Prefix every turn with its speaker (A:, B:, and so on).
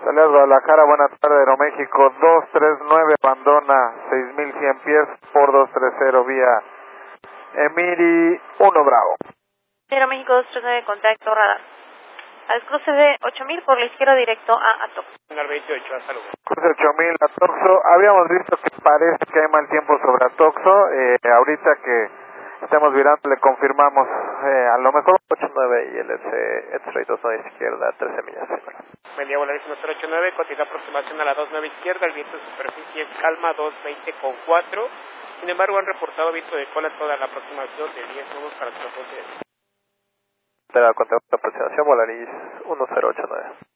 A: Salud Guadalajara, buenas tardes, Aeroméxico 239, abandona 6100 pies por 230 vía Emiri 1 Bravo.
B: Aeroméxico 239, contacto radar. Al cruce de 8000 por la izquierda directo a Atoxo.
C: Hangar 28, hasta luego.
A: Cruce 8000 Atoxo, habíamos visto que parece que hay mal tiempo sobre Atoxo, ahorita que estamos virando le confirmamos, a lo mejor 89 y el X-Ray 29 izquierda 13 millas.
C: Buen día, Volaris 1089, continúa aproximación a la 29 izquierda, el viento de superficie es calma 220,4, sin embargo han reportado viento de cola toda la aproximación de 10 nudos para que lo consideren.
A: De la aproximación Volaris 1089.